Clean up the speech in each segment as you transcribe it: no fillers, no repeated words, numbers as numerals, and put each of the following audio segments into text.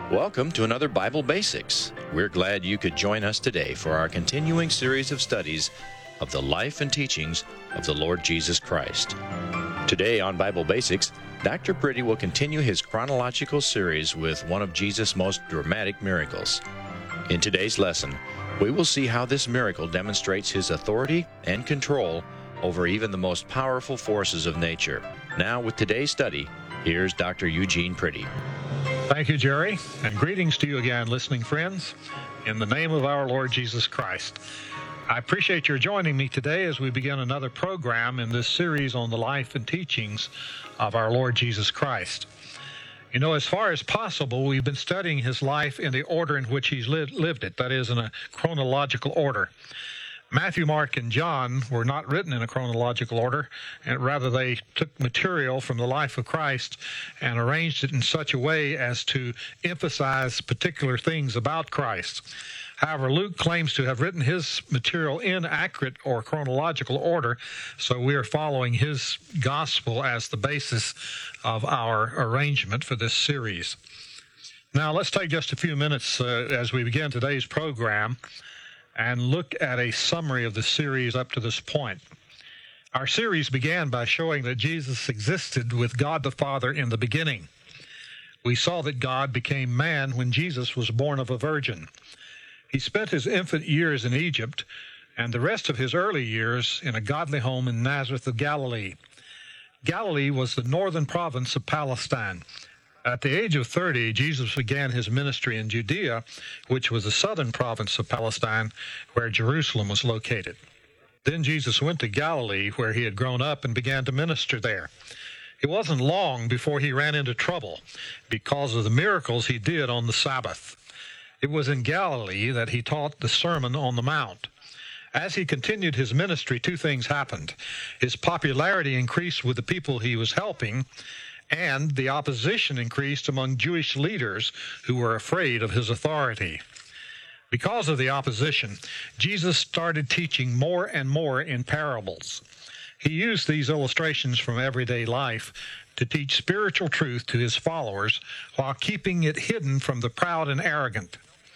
Welcome to another Bible Basics. We're glad you could join us today for our continuing series of studies of the life and teachings of the Lord Jesus Christ. Today on Bible Basics, Dr. Pretty will continue his chronological series with one of Jesus' most dramatic miracles. In today's lesson, we will see how this miracle demonstrates his authority and control over even the most powerful forces of nature. Now, with today's study, here's Dr. Eugene Pretty. Thank you, Jerry, and greetings to you again, listening friends, in the name of our Lord Jesus Christ. I appreciate your joining me today as we begin another program in this series on the life and teachings of our Lord Jesus Christ. You know, as far as possible, we've been studying his life in the order in which he's lived it, that is, in a chronological order. Matthew, Mark, and John were not written in a chronological order, and rather they took material from the life of Christ and arranged it in such a way as to emphasize particular things about Christ. However, Luke claims to have written his material in accurate or chronological order, so we are following his gospel as the basis of our arrangement for this series. Now, let's take just a few minutes as we begin today's program and look at a summary of the series up to this point. Our series began by showing that Jesus existed with God the Father in the beginning. We saw that God became man when Jesus was born of a virgin. He spent his infant years in Egypt and the rest of his early years in a godly home in Nazareth of Galilee. Galilee was the northern province of Palestine. At the age of 30, Jesus began his ministry in Judea, which was the southern province of Palestine, where Jerusalem was located. Then Jesus went to Galilee, where he had grown up, and began to minister there. It wasn't long before he ran into trouble because of the miracles he did on the Sabbath. It was in Galilee that he taught the Sermon on the Mount. As he continued his ministry, two things happened. His popularity increased with the people he was helping, and the opposition increased among Jewish leaders who were afraid of his authority. Because of the opposition, Jesus started teaching more and more in parables. He used these illustrations from everyday life to teach spiritual truth to his followers while keeping it hidden from the proud and arrogant.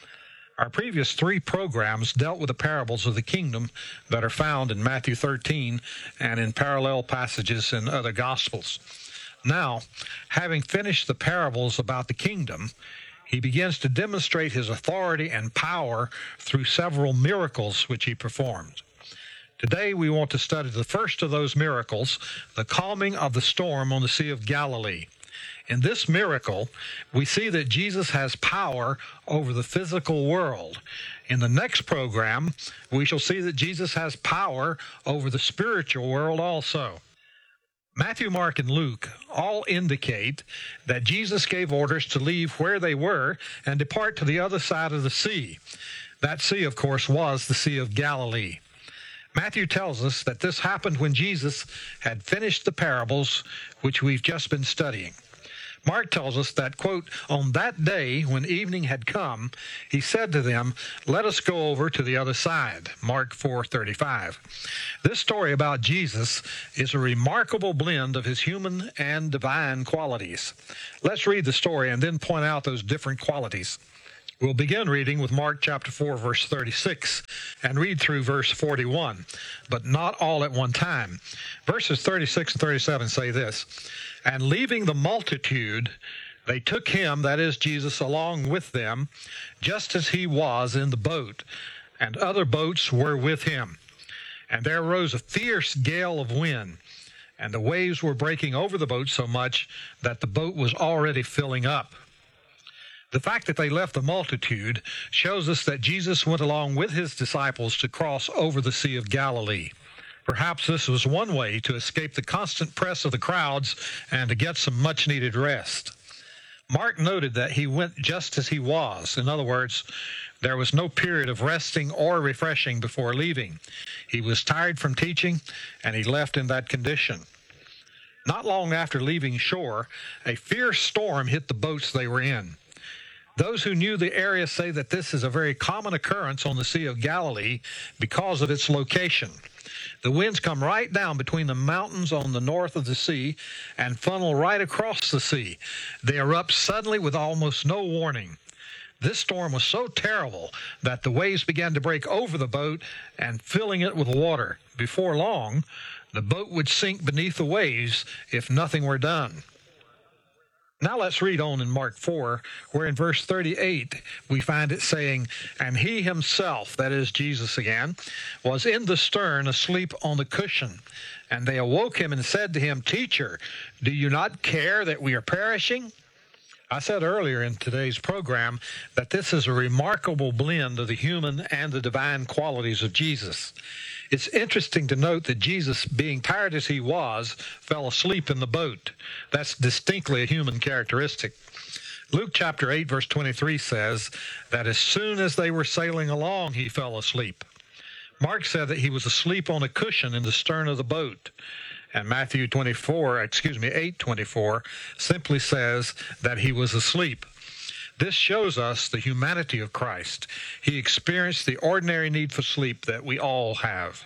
Our previous three programs dealt with the parables of the kingdom that are found in Matthew 13 and in parallel passages in other Gospels. Now, having finished the parables about the kingdom, he begins to demonstrate his authority and power through several miracles which he performed. Today, we want to study the first of those miracles, the calming of the storm on the Sea of Galilee. In this miracle, we see that Jesus has power over the physical world. In the next program, we shall see that Jesus has power over the spiritual world also. Matthew, Mark, and Luke all indicate that Jesus gave orders to leave where they were and depart to the other side of the sea. That sea, of course, was the Sea of Galilee. Matthew tells us that this happened when Jesus had finished the parables which we've just been studying. Mark tells us that, quote, on that day when evening had come, he said to them, let us go over to the other side, Mark 4:35. This story about Jesus is a remarkable blend of his human and divine qualities. Let's read the story and then point out those different qualities. We'll begin reading with Mark chapter 4, verse 36, and read through verse 41, but not all at one time. Verses 36 and 37 say this, and leaving the multitude, they took him, that is Jesus, along with them, just as he was in the boat, and other boats were with him. And there arose a fierce gale of wind, and the waves were breaking over the boat so much that the boat was already filling up. The fact that they left the multitude shows us that Jesus went along with his disciples to cross over the Sea of Galilee. Perhaps this was one way to escape the constant press of the crowds and to get some much-needed rest. Mark noted that he went just as he was. In other words, there was no period of resting or refreshing before leaving. He was tired from teaching, and he left in that condition. Not long after leaving shore, a fierce storm hit the boats they were in. Those who knew the area say that this is a very common occurrence on the Sea of Galilee because of its location. The winds come right down between the mountains on the north of the sea and funnel right across the sea. They erupt suddenly with almost no warning. This storm was so terrible that the waves began to break over the boat and filling it with water. Before long, the boat would sink beneath the waves if nothing were done. Now let's read on in Mark 4, where in verse 38 we find it saying, "And he himself," that is Jesus again, "was in the stern asleep on the cushion. And they awoke him and said to him, 'Teacher, do you not care that we are perishing?'" I said earlier in today's program that this is a remarkable blend of the human and the divine qualities of Jesus. It's interesting to note that Jesus, being tired as he was, fell asleep in the boat. That's distinctly a human characteristic. Luke chapter 8, verse 23 says that as soon as they were sailing along, he fell asleep. Mark said that he was asleep on a cushion in the stern of the boat. And Matthew 8:24 simply says that he was asleep. This shows us the humanity of Christ. He experienced the ordinary need for sleep that we all have.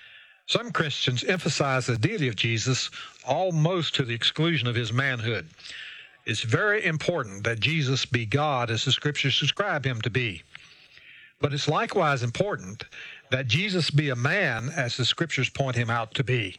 Some Christians emphasize the deity of Jesus almost to the exclusion of his manhood. It's very important that Jesus be God as the Scriptures describe him to be. But it's likewise important that Jesus be a man as the Scriptures point him out to be.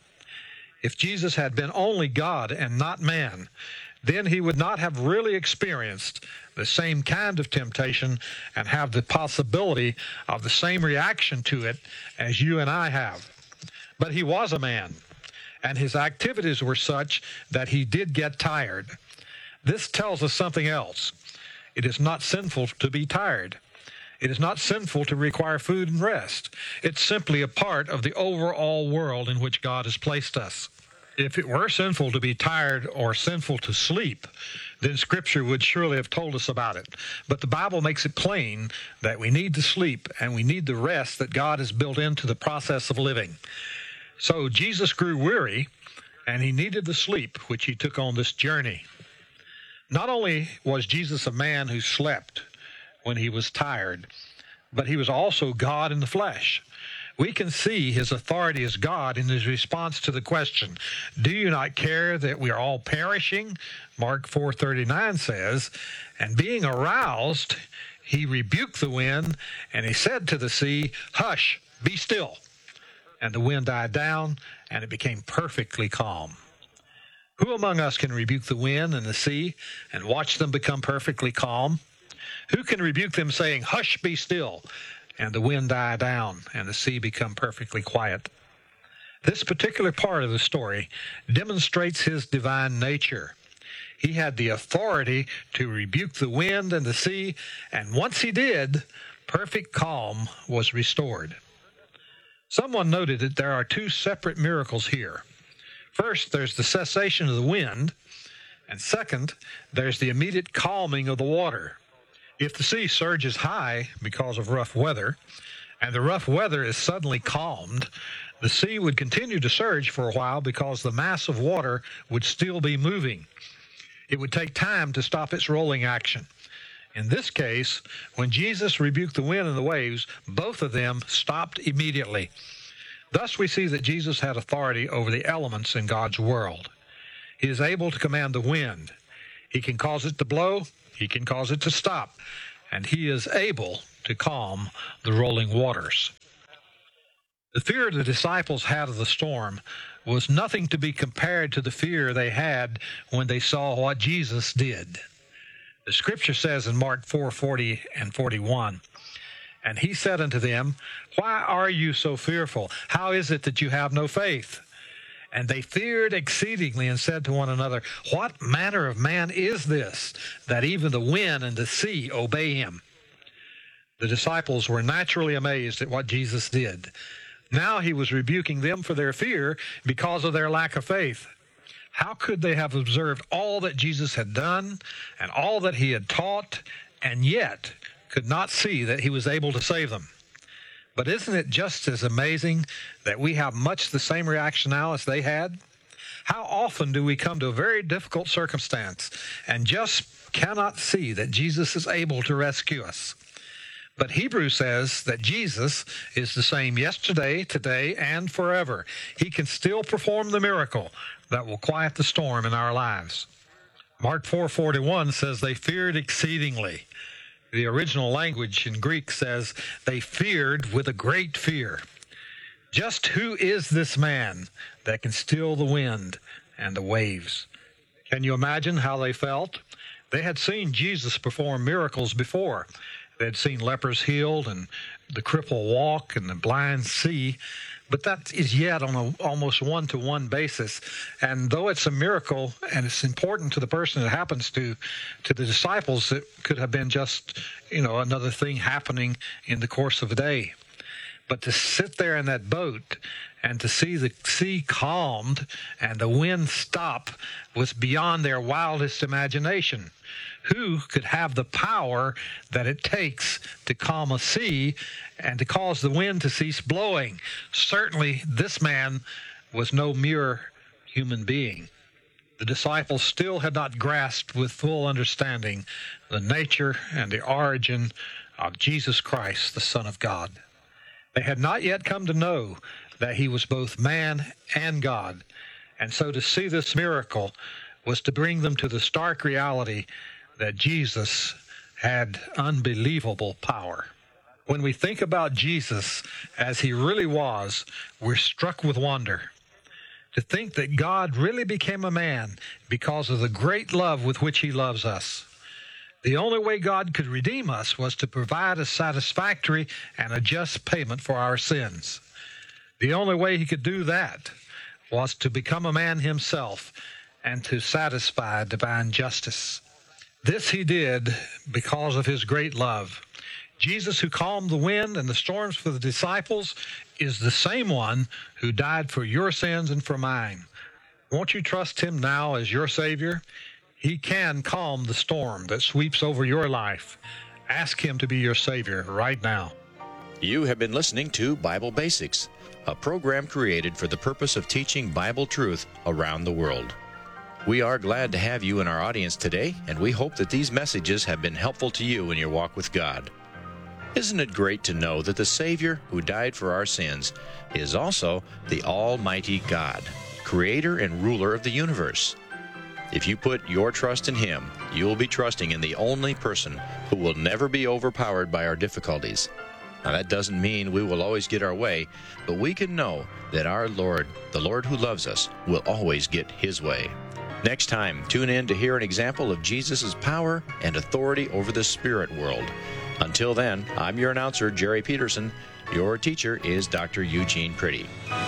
If Jesus had been only God and not man, then he would not have really experienced the same kind of temptation and have the possibility of the same reaction to it as you and I have. But he was a man, and his activities were such that he did get tired. This tells us something else. It is not sinful to be tired. It is not sinful to require food and rest. It's simply a part of the overall world in which God has placed us. If it were sinful to be tired or sinful to sleep, then Scripture would surely have told us about it. But the Bible makes it plain that we need to sleep and we need the rest that God has built into the process of living. So Jesus grew weary, and he needed the sleep which he took on this journey. Not only was Jesus a man who slept when he was tired, but he was also God in the flesh. We can see his authority as God in his response to the question, "Do you not care that we are all perishing?" Mark 4:39 says, "And being aroused, he rebuked the wind, and he said to the sea, 'Hush, be still.' And the wind died down, and it became perfectly calm." Who among us can rebuke the wind and the sea and watch them become perfectly calm? Who can rebuke them saying, "Hush, be still," and the wind die down, and the sea become perfectly quiet? This particular part of the story demonstrates his divine nature. He had the authority to rebuke the wind and the sea, and once he did, perfect calm was restored. Someone noted that there are two separate miracles here. First, there's the cessation of the wind, and second, there's the immediate calming of the water. If the sea surges high because of rough weather, and the rough weather is suddenly calmed, the sea would continue to surge for a while because the mass of water would still be moving. It would take time to stop its rolling action. In this case, when Jesus rebuked the wind and the waves, both of them stopped immediately. Thus we see that Jesus had authority over the elements in God's world. He is able to command the wind. He can cause it to blow. He can cause it to stop. And he is able to calm the rolling waters. The fear the disciples had of the storm was nothing to be compared to the fear they had when they saw what Jesus did. The Scripture says in Mark 4:40 and 41, "And he said unto them, Why are you so fearful? How is it that you have no faith? And they feared exceedingly and said to one another, What manner of man is this, that even the wind and the sea obey him?" The disciples were naturally amazed at what Jesus did. Now he was rebuking them for their fear because of their lack of faith. How could they have observed all that Jesus had done and all that he had taught, and yet could not see that he was able to save them? But isn't it just as amazing that we have much the same reaction now as they had? How often do we come to a very difficult circumstance and just cannot see that Jesus is able to rescue us? But Hebrews says that Jesus is the same yesterday, today, and forever. He can still perform the miracle that will quiet the storm in our lives. Mark 4:41 says they feared exceedingly. The original language in Greek says they feared with a great fear. Just who is this man that can still the wind and the waves? Can you imagine how they felt? They had seen Jesus perform miracles before. They had seen lepers healed and the cripple walk and the blind see, but that is yet on an almost one-to-one basis. And though it's a miracle and it's important to the person it happens to the disciples, it could have been just, another thing happening in the course of a day. But to sit there in that boat and to see the sea calmed and the wind stop was beyond their wildest imagination. Who could have the power that it takes to calm a sea and to cause the wind to cease blowing? Certainly, this man was no mere human being. The disciples still had not grasped with full understanding the nature and the origin of Jesus Christ, the Son of God. They had not yet come to know that he was both man and God. And so to see this miracle was to bring them to the stark reality that Jesus had unbelievable power. When we think about Jesus as he really was, we're struck with wonder. To think that God really became a man because of the great love with which he loves us. The only way God could redeem us was to provide a satisfactory and a just payment for our sins. The only way he could do that was to become a man himself and to satisfy divine justice. This he did because of his great love. Jesus, who calmed the wind and the storms for the disciples, is the same one who died for your sins and for mine. Won't you trust him now as your Savior? He can calm the storm that sweeps over your life. Ask him to be your Savior right now. You have been listening to Bible Basics, a program created for the purpose of teaching Bible truth around the world. We are glad to have you in our audience today, and we hope that these messages have been helpful to you in your walk with God. Isn't it great to know that the Savior who died for our sins is also the Almighty God, creator and ruler of the universe? If you put your trust in him, you will be trusting in the only person who will never be overpowered by our difficulties. Now, that doesn't mean we will always get our way, but we can know that our Lord, the Lord who loves us, will always get his way. Next time, tune in to hear an example of Jesus' power and authority over the spirit world. Until then, I'm your announcer, Jerry Peterson. Your teacher is Dr. Eugene Pretty.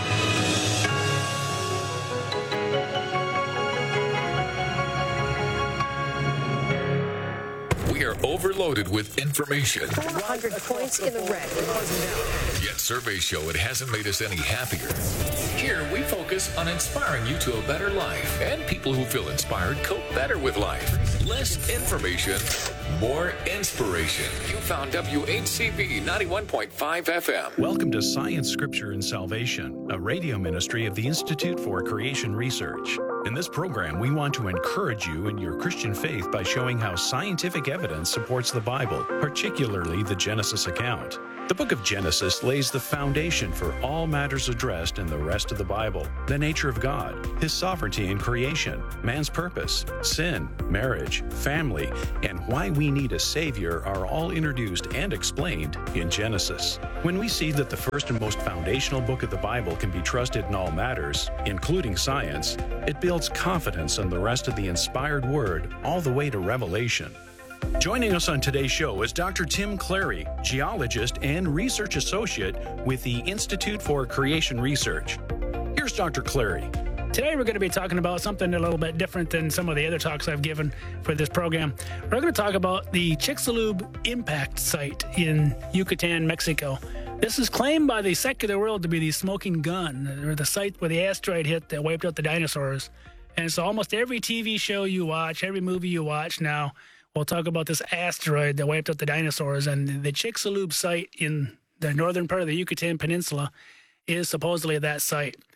We are overloaded with information. 400 points in the red. Yet surveys show it hasn't made us any happier. Here we focus on inspiring you to a better life, and people who feel inspired cope better with life. Less information, more inspiration. You found WHCB 91.5 FM. Welcome to Science, Scripture, and Salvation, a radio ministry of the Institute for Creation Research. In this program, we want to encourage you in your Christian faith by showing how scientific evidence supports the Bible, particularly the Genesis account. The book of Genesis lays the foundation for all matters addressed in the rest of the Bible: the nature of God, his sovereignty in creation, man's purpose, sin, marriage, family, and why we need a Savior are all introduced and explained in Genesis. When we see that the first and most foundational book of the Bible can be trusted in all matters, including science, it builds confidence in the rest of the inspired Word all the way to Revelation. Joining us on today's show is Dr. Tim Clary, geologist and research associate with the Institute for Creation Research. Here's Dr. Clary. Today we're going to be talking about something a little bit different than some of the other talks I've given for this program. We're going to talk about the Chicxulub impact site in Yucatan, Mexico. This is claimed by the secular world to be the smoking gun, or the site where the asteroid hit that wiped out the dinosaurs. And so almost every TV show you watch, every movie you watch now, we'll talk about this asteroid that wiped out the dinosaurs. And the Chicxulub site in the northern part of the Yucatan Peninsula is supposedly that site.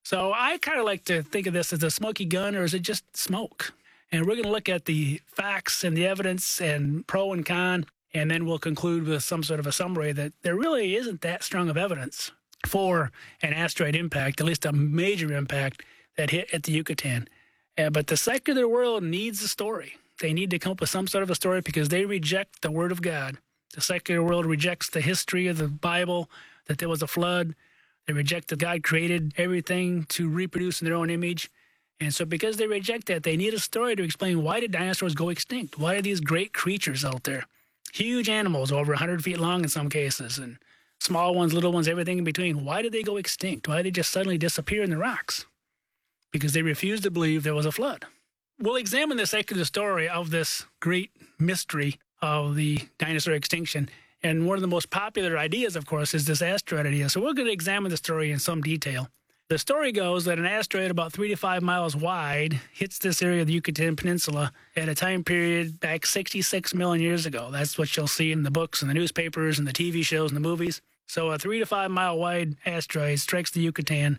So I kind of like to think of this as a smoky gun, or is it just smoke? And we're going to look at the facts and the evidence and pro and con, and then we'll conclude with some sort of a summary that there really isn't that strong of evidence for an asteroid impact, at least a major impact that hit at the Yucatan. But the secular world needs a story. They need to come up with some sort of a story because they reject the Word of God. The secular world rejects the history of the Bible, that there was a flood. They reject that God created everything to reproduce in their own image. And so because they reject that, they need a story to explain why did dinosaurs go extinct? Why are these great creatures out there? Huge animals, over 100 feet long in some cases, and small ones, little ones, everything in between. Why did they go extinct? Why did they just suddenly disappear in the rocks? Because they refused to believe there was a flood. We'll examine the secular story of this great mystery of the dinosaur extinction. And one of the most popular ideas, of course, is this asteroid idea. So we're going to examine the story in some detail. The story goes that an asteroid about 3 to 5 miles wide hits this area of the Yucatan Peninsula at a time period back 66 million years ago. That's what you'll see in the books and the newspapers and the TV shows and the movies. So a 3 to 5 mile wide asteroid strikes the Yucatan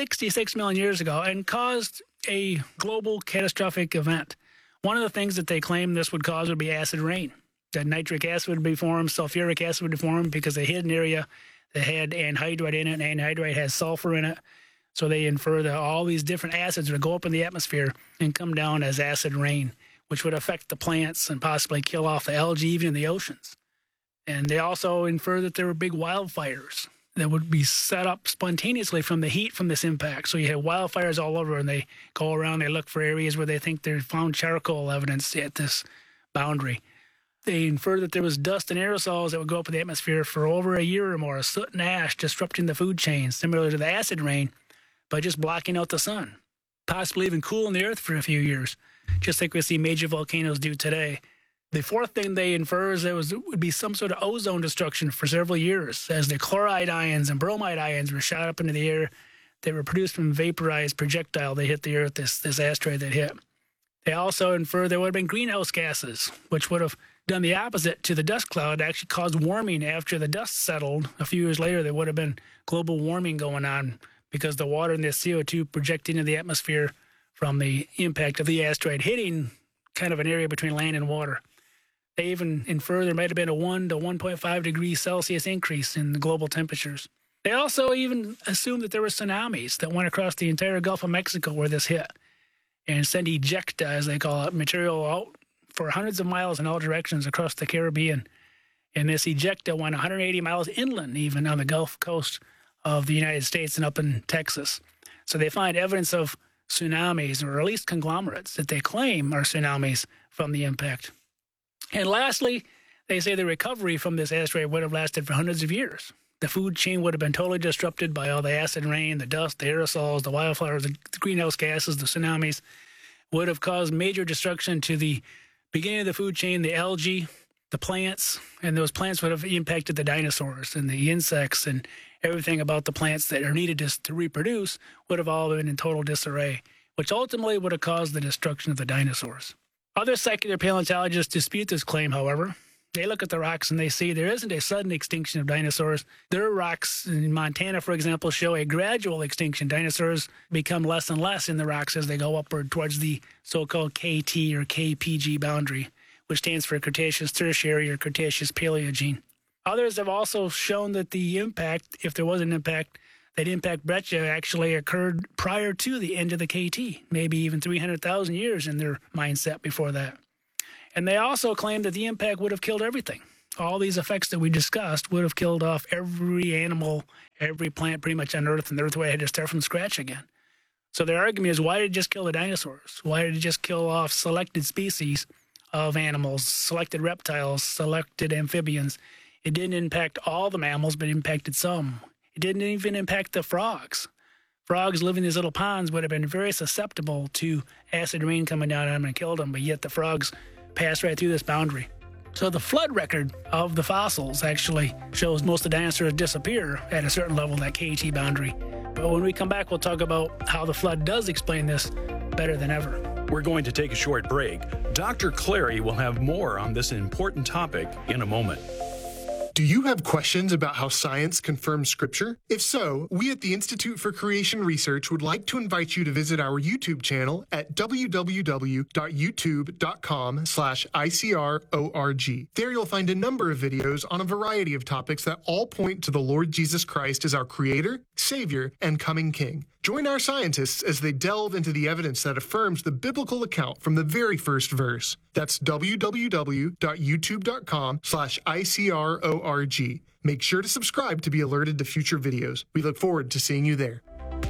66 million years ago and caused a global catastrophic event. One of the things that they claim this would cause would be acid rain. That nitric acid would be formed, sulfuric acid would be formed because they hit an area that had anhydrite in it, and anhydrite has sulfur in it. So they infer that all these different acids would go up in the atmosphere and come down as acid rain, which would affect the plants and possibly kill off the algae even in the oceans. And they also infer that there were big wildfires that would be set up spontaneously from the heat from this impact. So you have wildfires all over, and they go around, they look for areas where they think they found charcoal evidence at this boundary. They infer that there was dust and aerosols that would go up in the atmosphere for over a year or more, soot and ash disrupting the food chain, similar to the acid rain, by just blocking out the sun, possibly even cooling the earth for a few years, just like we see major volcanoes do today. The fourth thing they infer is there would be some sort of ozone destruction for several years, as the chloride ions and bromide ions were shot up into the air. They were produced from vaporized projectile that hit the earth, this asteroid that hit. They also infer there would have been greenhouse gases, which would have done the opposite to the dust cloud, actually caused warming after the dust settled. A few years later, there would have been global warming going on because the water and the CO2 projected into the atmosphere from the impact of the asteroid hitting kind of an area between land and water. They even infer there might have been a 1 to 1.5 degrees Celsius increase in the global temperatures. They also even assume that there were tsunamis that went across the entire Gulf of Mexico where this hit and sent ejecta, as they call it, material out for hundreds of miles in all directions across the Caribbean. And this ejecta went 180 miles inland, even on the Gulf Coast of the United States and up in Texas. So they find evidence of tsunamis, or at least conglomerates that they claim are tsunamis from the impact. And lastly, they say the recovery from this asteroid would have lasted for hundreds of years. The food chain would have been totally disrupted by all the acid rain, the dust, the aerosols, the wildfires, the greenhouse gases, the tsunamis, would have caused major destruction to the beginning of the food chain, the algae, the plants, and those plants would have impacted the dinosaurs and the insects, and everything about the plants that are needed to reproduce would have all been in total disarray, which ultimately would have caused the destruction of the dinosaurs. Other secular paleontologists dispute this claim, however. They look at the rocks and they see there isn't a sudden extinction of dinosaurs. Their rocks in Montana, for example, show a gradual extinction. Dinosaurs become less and less in the rocks as they go upward towards the so-called KT or KPG boundary, which stands for Cretaceous Tertiary or Cretaceous Paleogene. Others have also shown that the impact, if there was an impact, that impact breccia actually occurred prior to the end of the KT, maybe even 300,000 years in their mindset before that. And they also claim that the impact would have killed everything. All these effects that we discussed would have killed off every animal, every plant pretty much on Earth, and the Earth would have had to start from scratch again. So their argument is, why did it just kill the dinosaurs? Why did it just kill off selected species of animals, selected reptiles, selected amphibians? It didn't impact all the mammals, but it impacted some. It didn't even impact the frogs. Frogs living in these little ponds would have been very susceptible to acid rain coming down on them and killed them, but yet the frogs passed right through this boundary. So the flood record of the fossils actually shows most of the dinosaurs disappear at a certain level, that KT boundary. But when we come back, we'll talk about how the flood does explain this better than ever. We're going to take a short break. Dr. Clary will have more on this important topic in a moment. Do you have questions about how science confirms Scripture? If so, we at the Institute for Creation Research would like to invite you to visit our YouTube channel at www.youtube.com/ICRORG. There you'll find a number of videos on a variety of topics that all point to the Lord Jesus Christ as our Creator, Savior, and coming King. Join our scientists as they delve into the evidence that affirms the biblical account from the very first verse. That's www.youtube.com/ICRORG. Make sure to subscribe to be alerted to future videos. We look forward to seeing you there.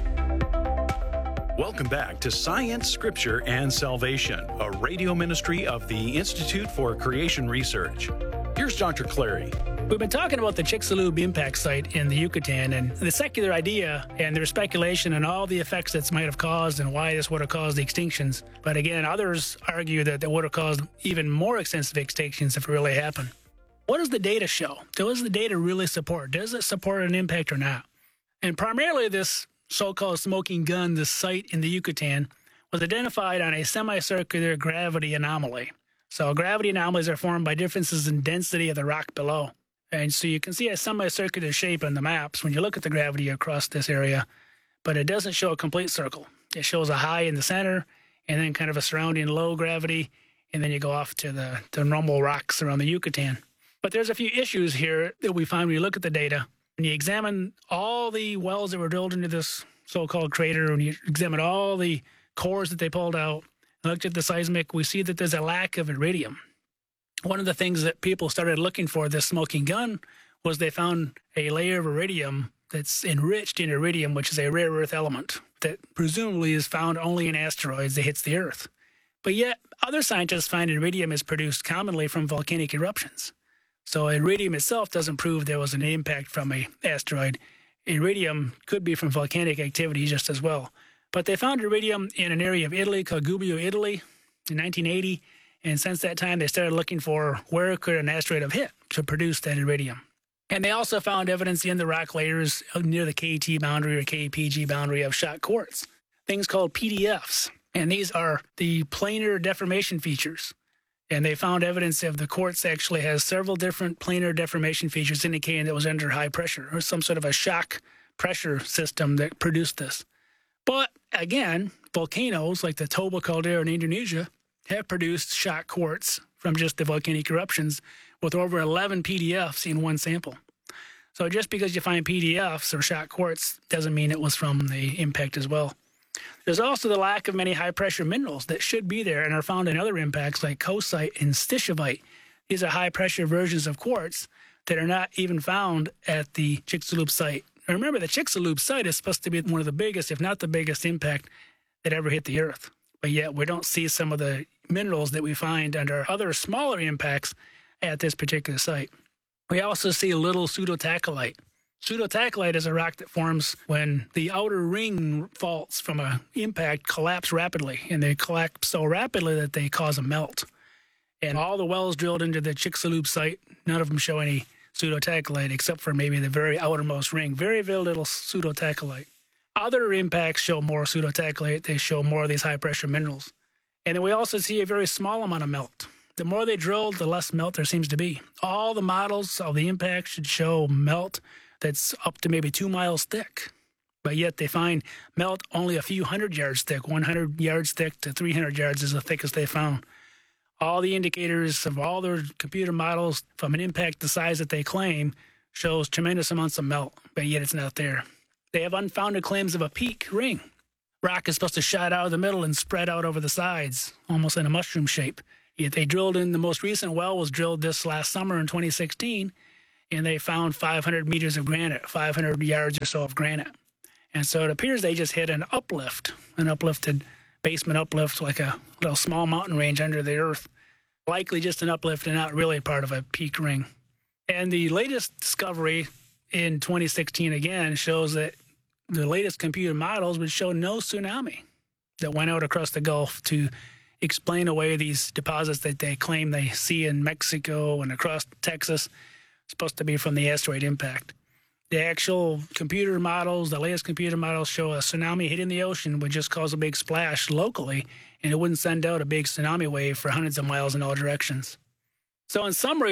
Welcome back to Science, Scripture, and Salvation, a radio ministry of the Institute for Creation Research. Here's Dr. Clary. We've been talking about the Chicxulub impact site in the Yucatan and the secular idea and their speculation and all the effects that might have caused and why this would have caused the extinctions. But again, others argue that it would have caused even more extensive extinctions if it really happened. What does the data show? Does the data really support? Does it support an impact or not? And primarily this so-called smoking gun, this site in the Yucatan, was identified on a semicircular gravity anomaly. So gravity anomalies are formed by differences in density of the rock below. And so you can see a semicircular shape on the maps when you look at the gravity across this area, but it doesn't show a complete circle. It shows a high in the center and then kind of a surrounding low gravity, and then you go off to the normal rocks around the Yucatan. But there's a few issues here that we find when you look at the data. When you examine all the wells that were drilled into this so-called crater, and you examine all the cores that they pulled out, and looked at the seismic, we see that there's a lack of iridium. One of the things that people started looking for this smoking gun was they found a layer of iridium that's enriched in iridium, which is a rare earth element that presumably is found only in asteroids that hits the Earth. But yet, other scientists find iridium is produced commonly from volcanic eruptions. So iridium itself doesn't prove there was an impact from an asteroid. Iridium could be from volcanic activity just as well. But they found iridium in an area of Italy called Gubbio, Italy in 1980. And since that time, they started looking for where could an asteroid have hit to produce that iridium. And they also found evidence in the rock layers near the KT boundary or KPG boundary of shock quartz, things called PDFs. And these are the planar deformation features. And they found evidence of the quartz actually has several different planar deformation features indicating that it was under high pressure or some sort of a shock pressure system that produced this. But again, volcanoes like the Toba caldera in Indonesia have produced shock quartz from just the volcanic eruptions with over 11 PDFs in one sample. So just because you find PDFs or shock quartz doesn't mean it was from the impact as well. There's also the lack of many high-pressure minerals that should be there and are found in other impacts like coesite and stishovite. These are high-pressure versions of quartz that are not even found at the Chicxulub site. And remember, the Chicxulub site is supposed to be one of the biggest, if not the biggest, impact that ever hit the Earth. But yet we don't see some of the minerals that we find under other smaller impacts at this particular site. We also see little pseudotachelite. Pseudotachelite is a rock that forms when the outer ring faults from an impact collapse rapidly, and they collapse so rapidly that they cause a melt. And all the wells drilled into the Chicxulub site, none of them show any pseudotachelite except for maybe the very outermost ring. Very, very little pseudotachelite. Other impacts show more pseudotachelite. They show more of these high-pressure minerals. And then we also see a very small amount of melt. The more they drill, the less melt there seems to be. All the models of the impact should show melt that's up to maybe 2 miles thick. But yet they find melt only a few hundred yards thick. 100 yards thick to 300 yards is the thickest they found. All the indicators of all their computer models from an impact the size that they claim shows tremendous amounts of melt, but yet it's not there. They have unfounded claims of a peak ring. Rock is supposed to shot out of the middle and spread out over the sides, almost in a mushroom shape. Yet they drilled in, the most recent well was drilled this last summer in 2016, and they found 500 meters of granite, 500 yards or so of granite. And so it appears they just hit an uplift, an uplifted basement uplift, like a little small mountain range under the earth. Likely just an uplift and not really part of a peak ring. And the latest discovery in 2016 again shows that the latest computer models would show no tsunami that went out across the Gulf to explain away these deposits that they claim they see in Mexico and across Texas, supposed to be from the asteroid impact. The actual computer models, the latest computer models show a tsunami hitting the ocean would just cause a big splash locally, and it wouldn't send out a big tsunami wave for hundreds of miles in all directions. So in summary,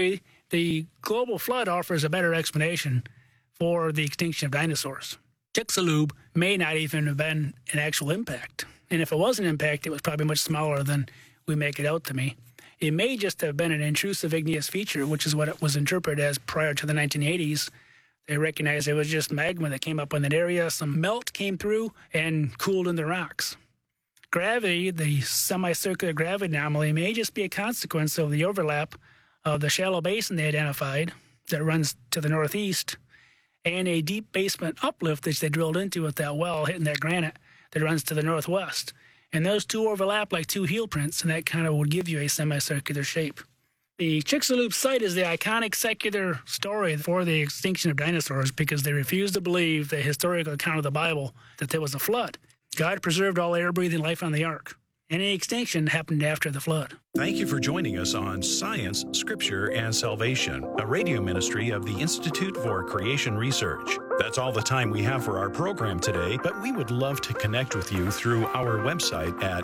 the global flood offers a better explanation for the extinction of dinosaurs. Chicxulub may not even have been an actual impact. And if it was an impact, it was probably much smaller than we make it out to be. It may just have been an intrusive igneous feature, which is what it was interpreted as prior to the 1980s. They recognized it was just magma that came up in that area. Some melt came through and cooled in the rocks. Gravity, the semicircular gravity anomaly, may just be a consequence of the overlap of the shallow basin they identified that runs to the northeast and a deep basement uplift that they drilled into with that well hitting that granite that runs to the northwest. And those two overlap like two heel prints, and that kind of would give you a semicircular shape. The Chicxulub site is the iconic secular story for the extinction of dinosaurs because they refused to believe the historical account of the Bible that there was a flood. God preserved all air-breathing life on the ark. Any extinction happened after the flood. Thank you for joining us on Science, Scripture, and Salvation, a radio ministry of the Institute for Creation Research. That's all the time we have for our program today, but we would love to connect with you through our website at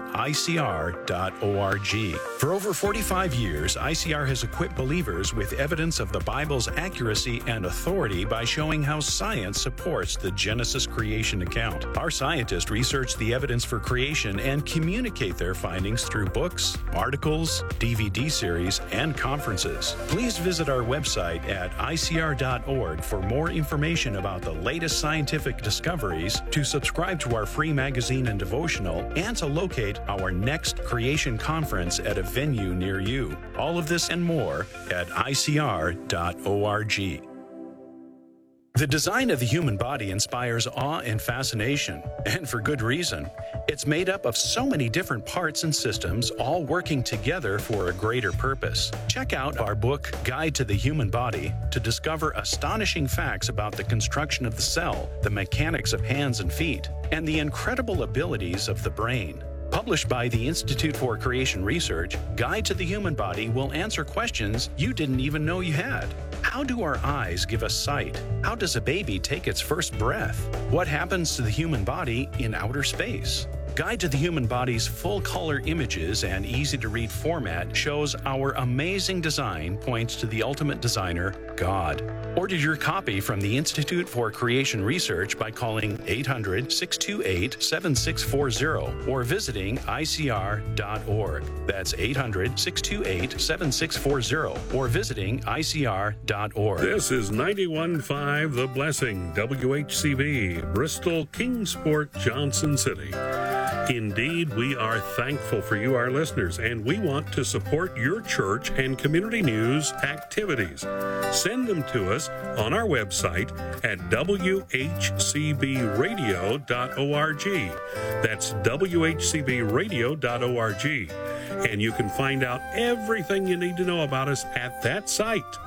icr.org. For over 45 years, ICR has equipped believers with evidence of the Bible's accuracy and authority by showing how science supports the Genesis creation account. Our scientists research the evidence for creation and communicate their findings through books, articles, DVD series, and conferences. Please visit our website at icr.org for more information about the latest scientific discoveries, to subscribe to our free magazine and devotional, and to locate our next creation conference at a venue near you. All of this and more at icr.org. The design of the human body inspires awe and fascination, and for good reason. It's made up of so many different parts and systems, all working together for a greater purpose. Check out our book, Guide to the Human Body, to discover astonishing facts about the construction of the cell, the mechanics of hands and feet, and the incredible abilities of the brain. Published by the Institute for Creation Research, Guide to the Human Body will answer questions you didn't even know you had. How do our eyes give us sight? How does a baby take its first breath? What happens to the human body in outer space? Guide to the Human Body's full-color images and easy-to-read format shows our amazing design points to the ultimate designer, God. Order your copy from the Institute for Creation Research by calling 800-628-7640 or visiting icr.org. That's 800-628-7640 or visiting icr.org. This is 91.5 The Blessing, WHCB, Bristol, Kingsport, Johnson City. Indeed, we are thankful for you, our listeners, and we want to support your church and community news activities. Send them to us on our website at whcbradio.org. That's whcbradio.org. And you can find out everything you need to know about us at that site.